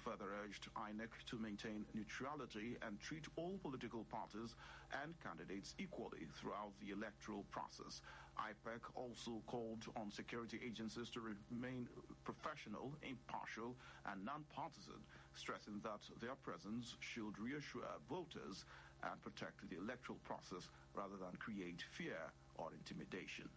further urged INEC to maintain neutrality and treat all political parties and candidates equally throughout the electoral process. IPEC also called on security agencies to remain professional, impartial, and non-partisan, stressing that their presence should reassure voters and protect the electoral process rather than create fear or intimidation.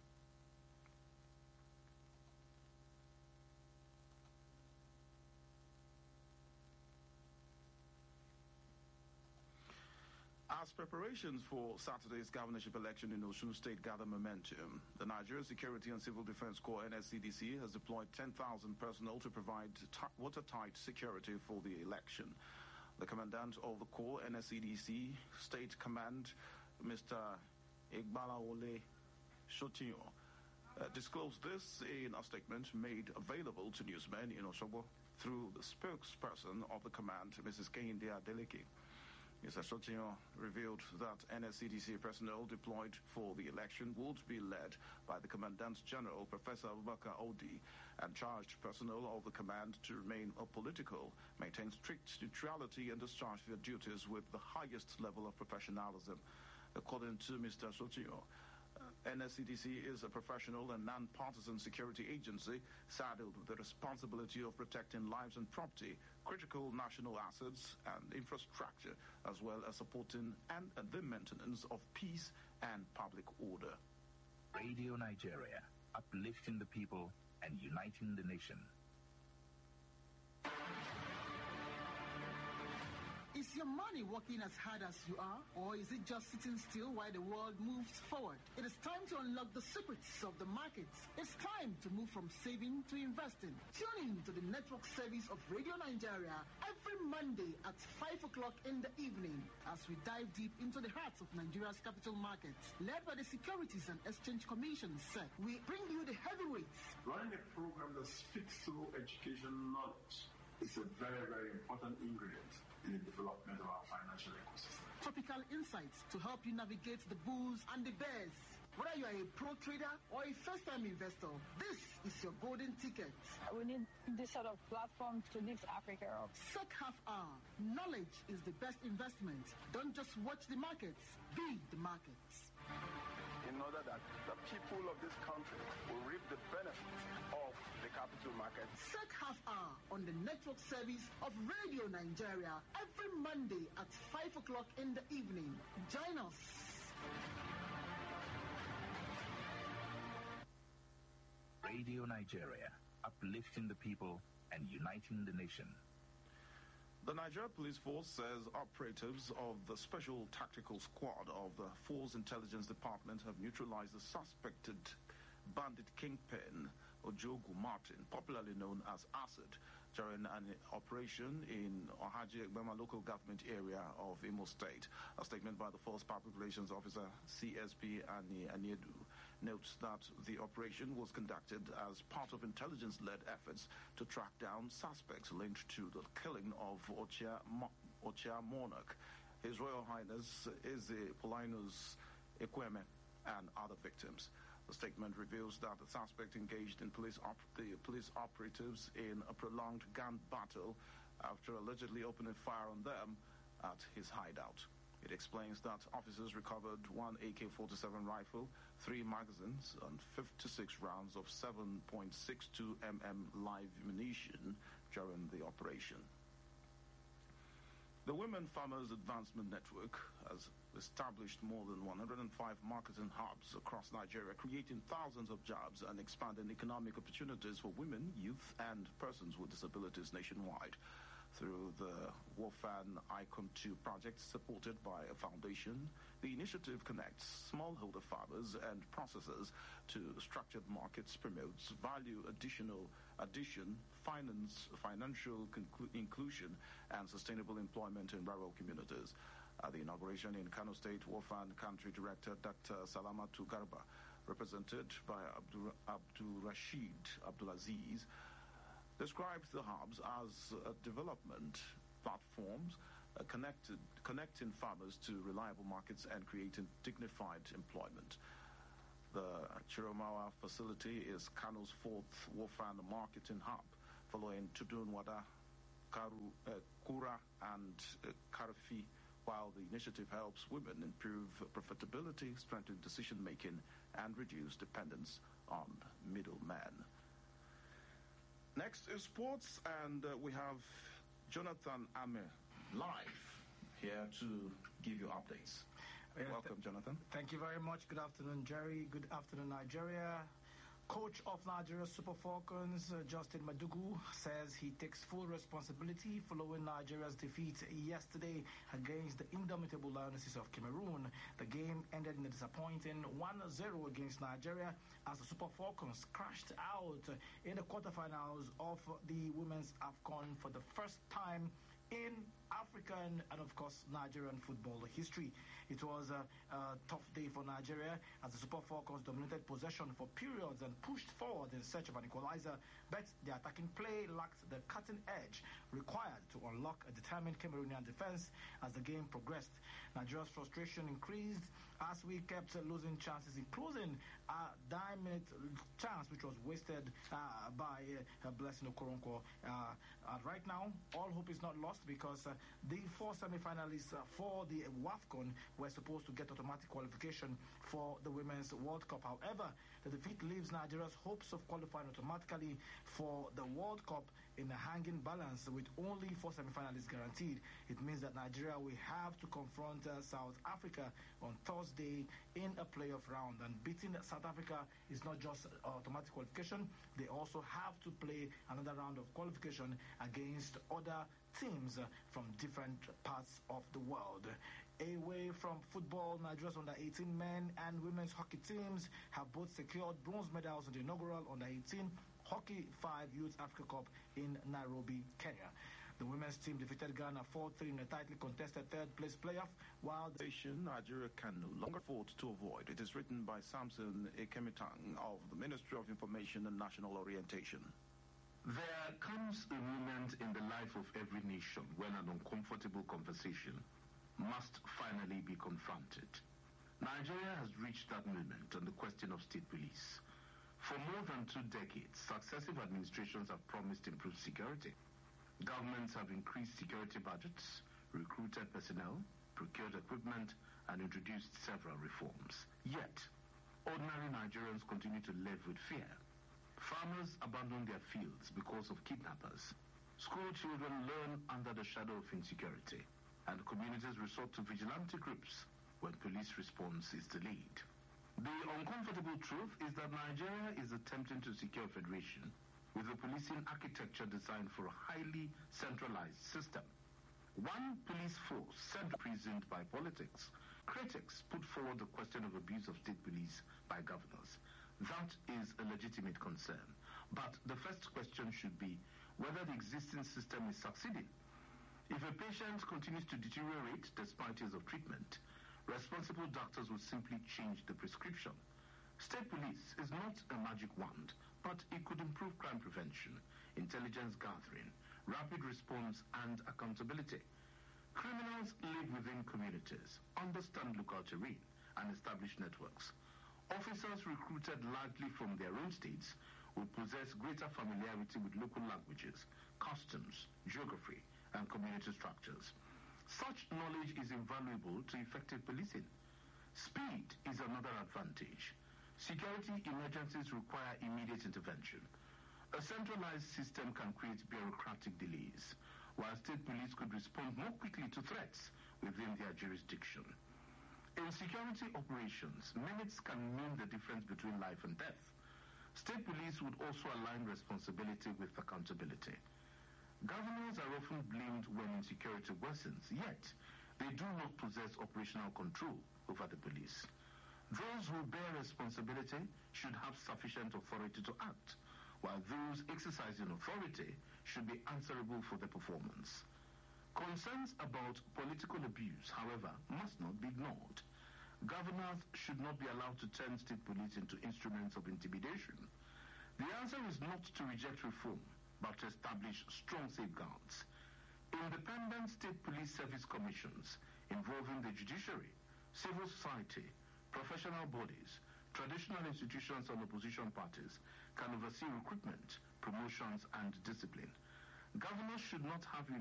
As preparations for Saturday's governorship election in Osun State gather momentum, the Nigeria Security and Civil Defense Corps (NSCDC) has deployed 10,000 personnel to provide watertight security for the election. The commandant of the Corps NSCDC State Command, Mr. Igbalawole Shotinyo, disclosed this in a statement made available to newsmen in Osogbo through the spokesperson of the command, Mrs. Kehinde Adeleke. Mr. Shotinyo revealed that NSCDC personnel deployed for the election would be led by the Commandant General, Professor Abubakar Odi, and charged personnel of the command to remain apolitical, maintain strict neutrality, and discharge their duties with the highest level of professionalism. According to Mr. Shotinyo, NSCDC is a professional and non-partisan security agency saddled with the responsibility of protecting lives and property, critical national assets and infrastructure, as well as supporting and the maintenance of peace and public order. Radio Nigeria, uplifting the people and uniting the nation. Is your money working as hard as you are, or is it just sitting still while the world moves forward? It is time to unlock the secrets of the markets. It's time to move from saving to investing. Tune in to the network service of Radio Nigeria every Monday at 5 o'clock in the evening as we dive deep into the heart of Nigeria's capital markets. Led by the Securities and Exchange Commission, SEC, we bring you the heavyweights. Running a program that speaks through education knowledge is a very, very important ingredient in the development of our financial ecosystem. Topical insights to help you navigate the bulls and the bears. Whether you are a pro trader or a first-time investor, this is your golden ticket. We need this sort of platform to lift Africa up. SEC Half Hour. Knowledge is the best investment. Don't just watch the markets, be the markets. In order that the people of this country will reap the benefits of the capital market. SEC Half Hour on the network service of Radio Nigeria every Monday at 5 o'clock in the evening. Join us. Radio Nigeria, uplifting the people and uniting the nation. The Nigeria Police Force says operatives of the Special Tactical Squad of the Force Intelligence Department have neutralized the suspected bandit kingpin Ojogu Martin, popularly known as Acid, during an operation in Ohaji Egbema local government area of Imo State. A statement by the Force Public Relations Officer CSP Ani Aniedu notes that the operation was conducted as part of intelligence-led efforts to track down suspects linked to the killing of Ochia Monarch, His Royal Highness Eze Paulinus Ekweme, and other victims. The statement reveals that the suspect engaged in the police operatives in a prolonged gun battle after allegedly opening fire on them at his hideout. It explains that officers recovered one AK-47 rifle, 3 magazines, and 56 rounds of 7.62 mm live ammunition during the operation. The Women Farmers Advancement Network has established more than 105 marketing hubs across Nigeria, creating thousands of jobs and expanding economic opportunities for women, youth, and persons with disabilities nationwide. Through the WOFAN Icon 2 project supported by a foundation, the initiative connects smallholder farmers and processors to structured markets, promotes value addition, financial inclusion, and sustainable employment in rural communities. At the inauguration in Kano State, WOFAN Country Director Dr. Salamatu Garba, represented by Abdul Rashid Abdulaziz, described the hubs as development platforms connecting farmers to reliable markets and creating dignified employment. The Chiromawa facility is Kano's 4th WOFAN marketing hub, following Tudunwada Kura and Karafi, while the initiative helps women improve profitability, strengthen decision-making, and reduce dependence on middlemen. Next is sports, and we have Jonathan Ame live here to give you updates. Welcome, Jonathan. Thank you very much. Good afternoon, Jerry. Good afternoon, Nigeria. Coach of Nigeria Super Falcons, Justin Madugu, says he takes full responsibility following Nigeria's defeat yesterday against the indomitable Lionesses of Cameroon. The game ended in a disappointing 1-0 against Nigeria as the Super Falcons crashed out in the quarterfinals of the Women's AFCON for the first time in African and, of course, Nigerian football history. It was a tough day for Nigeria as the Super Falcons dominated possession for periods and pushed forward in search of an equalizer, but the attacking play lacked the cutting edge required to unlock a determined Cameroonian defense as the game progressed. Nigeria's frustration increased as we kept losing chances, including a 9-minute chance which was wasted by Blessing Okoronkwo. Right now, all hope is not lost because the 4 semi-finalists for the WAFCON were supposed to get automatic qualification for the Women's World Cup. However, the defeat leaves Nigeria's hopes of qualifying automatically for the World Cup in a hanging balance with only 4 semi-finalists guaranteed. It means that Nigeria will have to confront South Africa on Thursday in a playoff round. And beating South Africa is not just automatic qualification. They also have to play another round of qualification against other teams from different parts of the world. Away from football, Nigeria's under-18 men and women's hockey teams have both secured bronze medals in the inaugural under-18 Hockey 5 Youth Africa Cup in Nairobi, Kenya. The women's team defeated Ghana 4-3 in a tightly contested third-place playoff, while the Nigeria can no longer afford to avoid. It is written by Samson Ekemitang of the Ministry of Information and National Orientation. There comes a moment in the life of every nation when an uncomfortable conversation must finally be confronted. Nigeria has reached that moment on the question of state police. For more than 2 decades, successive administrations have promised improved security. Governments have increased security budgets, recruited personnel, procured equipment, and introduced several reforms. Yet, ordinary Nigerians continue to live with fear. Farmers abandon their fields because of kidnappers. School children learn under the shadow of insecurity, and communities resort to vigilante groups when police response is delayed. The uncomfortable truth is that Nigeria is attempting to secure federation with a policing architecture designed for a highly centralized system. One police force imprisoned by politics. Critics put forward the question of abuse of state police by governors. That is a legitimate concern. But the first question should be whether the existing system is succeeding. If a patient continues to deteriorate despite years of treatment, responsible doctors will simply change the prescription. State police is not a magic wand, but it could improve crime prevention, intelligence gathering, rapid response, and accountability. Criminals live within communities, understand local terrain, and establish networks. Officers recruited largely from their own states will possess greater familiarity with local languages, customs, geography, and community structures. Such knowledge is invaluable to effective policing. Speed is another advantage. Security emergencies require immediate intervention. A centralized system can create bureaucratic delays, while state police could respond more quickly to threats within their jurisdiction. In security operations, minutes can mean the difference between life and death. State police would also align responsibility with accountability. Governors are often blamed when insecurity worsens, yet they do not possess operational control over the police. Those who bear responsibility should have sufficient authority to act, while those exercising authority should be answerable for their performance. Concerns about political abuse, however, must not be ignored. Governors should not be allowed to turn state police into instruments of intimidation. The answer is not to reject reform, but to establish strong safeguards. Independent state police service commissions involving the judiciary, civil society, professional bodies, traditional institutions and opposition parties can oversee recruitment, promotions, and discipline. Governors should not have